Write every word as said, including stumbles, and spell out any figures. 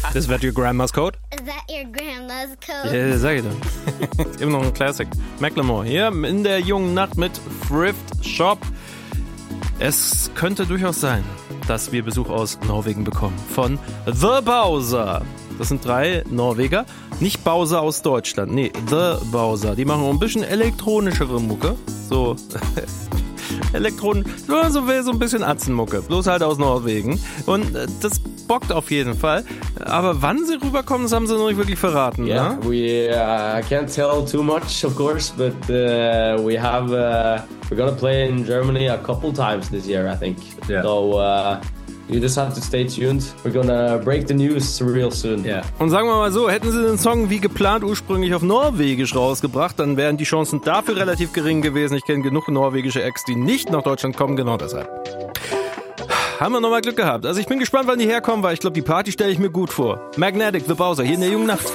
Is that your grandma's code? Is that your grandma's code? Ja, sag ich doch. Immer noch ein Classic. Macklemore hier in der jungen Nacht mit Thrift Shop. Es könnte durchaus sein, dass wir Besuch aus Norwegen bekommen. Von The Bowser. Das sind drei Norweger. Nicht Bowser aus Deutschland. Nee, The Bowser. Die machen auch ein bisschen elektronischere Mucke. So Elektronen, so so ein bisschen Atzenmucke. Bloß halt aus Norwegen. Und das bockt auf jeden Fall. Aber wann sie rüberkommen, das haben sie noch nicht wirklich verraten. Yeah, ne? we uh, can't tell too much, of course, but uh, we have uh, we're gonna play in Germany a couple times this year, I think. Yeah. So uh, you just have to stay tuned. We're gonna break the news real soon. Ja. Und sagen wir mal so, hätten sie den Song wie geplant ursprünglich auf Norwegisch rausgebracht, dann wären die Chancen dafür relativ gering gewesen. Ich kenne genug norwegische Acts, die nicht nach Deutschland kommen, genau deshalb. Haben wir nochmal Glück gehabt. Also ich bin gespannt, wann die herkommen, weil ich glaube, die Party stelle ich mir gut vor. Magnetic, The Bowser, hier in der jungen Nacht.